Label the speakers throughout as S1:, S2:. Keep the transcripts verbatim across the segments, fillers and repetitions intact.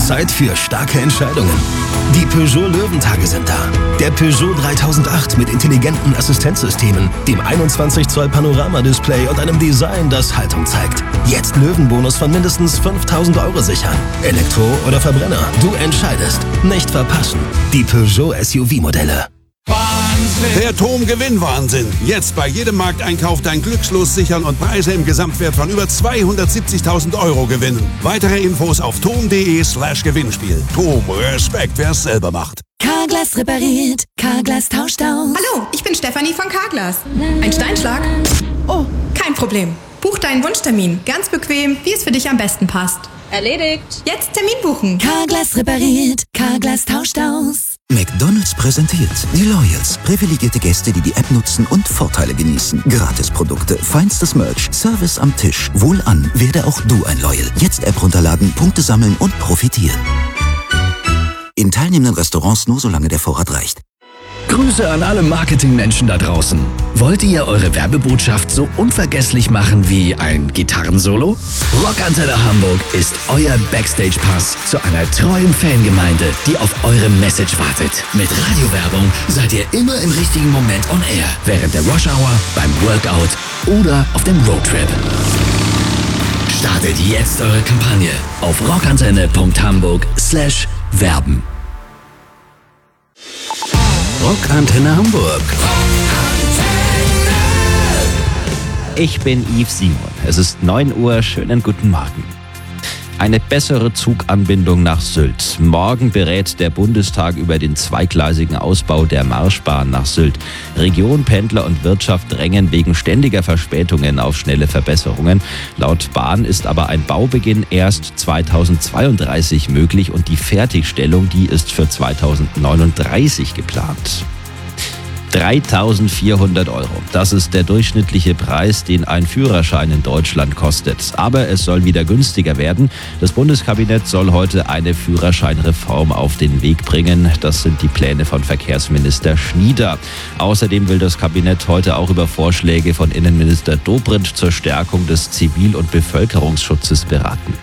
S1: Zeit für starke Entscheidungen. Die Peugeot Löwentage sind da. Der Peugeot dreitausendacht mit intelligenten Assistenzsystemen, dem einundzwanzig Zoll Panoramadisplay und einem Design, das Haltung zeigt. Jetzt Löwenbonus von mindestens fünftausend Euro sichern. Elektro oder Verbrenner, du entscheidest. Nicht verpassen. Die Peugeot S U V-Modelle.
S2: Der TOM-Gewinnwahnsinn. Jetzt bei jedem Markteinkauf dein Glückslos sichern und Preise im Gesamtwert von über zweihundertsiebzigtausend Euro gewinnen. Weitere Infos auf tom.de slash Gewinnspiel. TOM, Respekt, wer es selber macht.
S3: Carglass repariert, Carglass tauscht aus.
S4: Hallo, ich bin Stefanie von Carglass. Ein Steinschlag? Oh, kein Problem. Buch deinen Wunschtermin. Ganz bequem, wie es für dich am besten passt.
S5: Erledigt.
S4: Jetzt Termin buchen.
S3: Carglass repariert, Carglass tauscht aus.
S6: McDonald's präsentiert die Loyals. Privilegierte Gäste, die die App nutzen und Vorteile genießen. Gratisprodukte, feinstes Merch, Service am Tisch. Wohlan, werde auch du ein Loyal. Jetzt App runterladen, Punkte sammeln und profitieren. In teilnehmenden Restaurants nur solange der Vorrat reicht.
S1: Grüße an alle Marketingmenschen da draußen. Wollt ihr eure Werbebotschaft so unvergesslich machen wie ein Gitarrensolo? Rockantenne Hamburg ist euer Backstage-Pass zu einer treuen Fangemeinde, die auf eure Message wartet. Mit Radiowerbung seid ihr immer im richtigen Moment on air. Während der Rush-Hour, beim Workout oder auf dem Roadtrip. Startet jetzt eure Kampagne auf rockantenne.hamburg slash werben. Rockantenne Hamburg.
S7: Ich bin Yves Simon. Es ist neun Uhr. Schönen guten Morgen. Eine bessere Zuganbindung nach Sylt. Morgen berät der Bundestag über den zweigleisigen Ausbau der Marschbahn nach Sylt. Region, Pendler und Wirtschaft drängen wegen ständiger Verspätungen auf schnelle Verbesserungen. Laut Bahn ist aber ein Baubeginn erst zweitausendzweiunddreißig möglich und die Fertigstellung, die ist für zweitausendneununddreißig geplant. dreitausendvierhundert Euro. Das ist der durchschnittliche Preis, den ein Führerschein in Deutschland kostet. Aber es soll wieder günstiger werden. Das Bundeskabinett soll heute eine Führerscheinreform auf den Weg bringen. Das sind die Pläne von Verkehrsminister Schnieder. Außerdem will das Kabinett heute auch über Vorschläge von Innenminister Dobrindt zur Stärkung des Zivil- und Bevölkerungsschutzes beraten.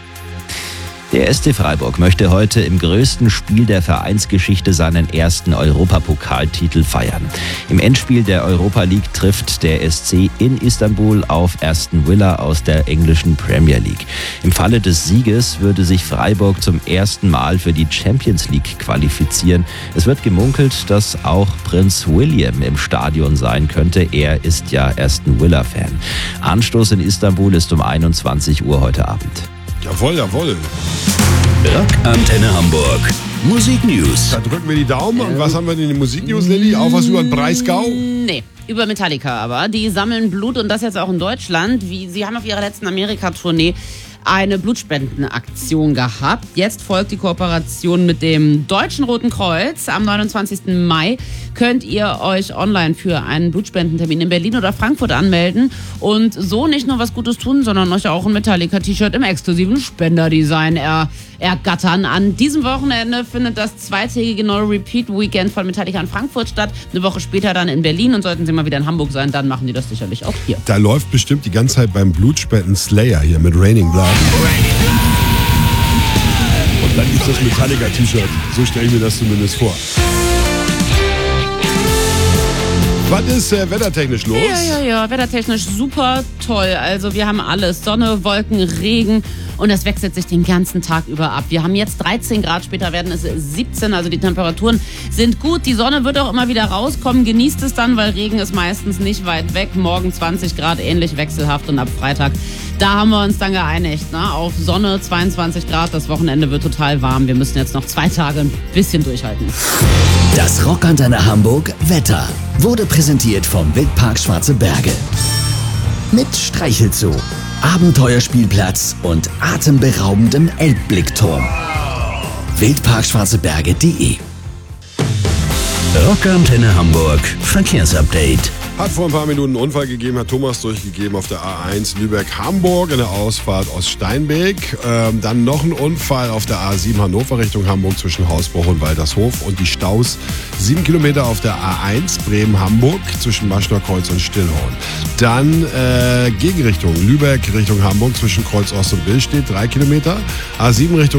S7: Der S C Freiburg möchte heute im größten Spiel der Vereinsgeschichte seinen ersten Europapokaltitel feiern. Im Endspiel der Europa League trifft der S C in Istanbul auf Aston Villa aus der englischen Premier League. Im Falle des Sieges würde sich Freiburg zum ersten Mal für die Champions League qualifizieren. Es wird gemunkelt, dass auch Prinz William im Stadion sein könnte. Er ist ja Aston Villa-Fan. Anstoß in Istanbul ist um einundzwanzig Uhr heute Abend.
S2: Jawohl, jawohl.
S1: Rockantenne Hamburg. Musik News.
S2: Da drücken wir die Daumen. Und was haben wir denn in den Musiknews, Lilly? Auch was über den Breisgau?
S5: Nee, über Metallica aber. Die sammeln Blut und das jetzt auch in Deutschland. Wie, sie haben auf ihrer letzten Amerika-Tournee eine Blutspendenaktion gehabt. Jetzt folgt die Kooperation mit dem Deutschen Roten Kreuz. Am neunundzwanzigsten Mai könnt ihr euch online für einen Blutspendentermin in Berlin oder Frankfurt anmelden und so nicht nur was Gutes tun, sondern euch auch ein Metallica-T-Shirt im exklusiven Spenderdesign er, ergattern. An diesem Wochenende findet das zweitägige No-Repeat-Weekend von Metallica in Frankfurt statt. Eine Woche später dann in Berlin und sollten sie mal wieder in Hamburg sein, dann machen die das sicherlich auch hier.
S2: Da läuft bestimmt die ganze Zeit beim Blutspenden Slayer hier mit Raining Blood. Und dann gibt's das Metallica-T-Shirt. So stelle ich mir das zumindest vor. Was ist äh, wettertechnisch los?
S5: Ja, ja, ja, wettertechnisch super toll. Also wir haben alles. Sonne, Wolken, Regen und es wechselt sich den ganzen Tag über ab. Wir haben jetzt dreizehn Grad, später werden es siebzehn, also die Temperaturen sind gut. Die Sonne wird auch immer wieder rauskommen. Genießt es dann, weil Regen ist meistens nicht weit weg. Morgen zwanzig Grad, ähnlich wechselhaft und ab Freitag, da haben wir uns dann geeinigt, ne? Auf Sonne zweiundzwanzig Grad, das Wochenende wird total warm. Wir müssen jetzt noch zwei Tage ein bisschen durchhalten.
S1: Das Rockantenne Hamburg Wetter wurde präsentiert vom Wildpark Schwarze Berge. Mit Streichelzoo, Abenteuerspielplatz und atemberaubendem Elbblickturm. wildpark schwarze berge punkt de Rockantenne Hamburg Verkehrsupdate.
S2: Hat vor ein paar Minuten einen Unfall gegeben, hat Thomas durchgegeben auf der A eins Lübeck-Hamburg in der Ausfahrt aus Steinbeck. Ähm, dann noch ein Unfall auf der A sieben Hannover Richtung Hamburg zwischen Hausbruch und Waltershof und die Staus. Sieben Kilometer auf der A eins Bremen-Hamburg zwischen Maschner Kreuz und Stillhorn. Dann äh, Gegenrichtung Lübeck Richtung Hamburg zwischen Kreuz Ost und Billstedt, drei Kilometer. A sieben Richtung